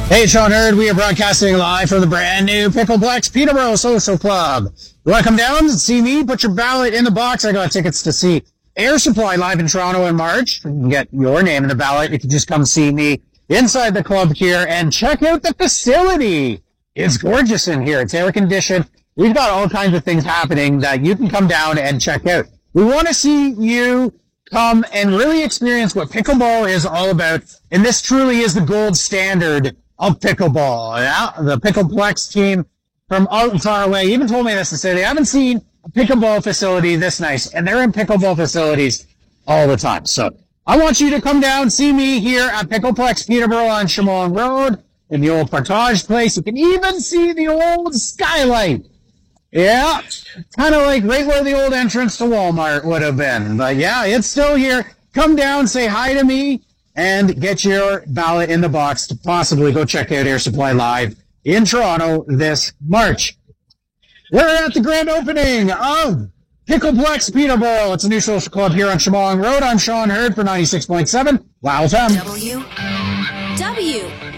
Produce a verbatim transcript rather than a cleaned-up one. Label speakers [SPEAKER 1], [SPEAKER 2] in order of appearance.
[SPEAKER 1] Hey, Sean Hurd, we are broadcasting live from the brand new Pickleplex Peterborough Social Club. You want to come down and see me? Put your ballot in the box. I got tickets to see Air Supply live in Toronto in March. You can get your name in the ballot. You can just come see me inside the club here and check out the facility. It's gorgeous in here. It's air conditioned. We've got all kinds of things happening that you can come down and check out. We want to see you come and really experience what pickleball is all about. And this truly is the gold standard of pickleball. Yeah, the Pickleplex team from out and far away even told me this to say they haven't seen a pickleball facility this nice, and they're in pickleball facilities all the time. So I want you to come down, see me here at Pickleplex Peterborough on Shamong Road in the old Partage place. You can even see the old skylight. Yeah, kind of like right where the old entrance to Walmart would have been. But yeah, it's still here. Come down, say hi to me, and get your ballot in the box to possibly go check out Air Supply Live in Toronto this March. We're at the grand opening of Pickleplex Peterborough. It's a new social club here on Shamong Road. I'm Sean Hurd for ninety-six point seven Wow F M.
[SPEAKER 2] W. W.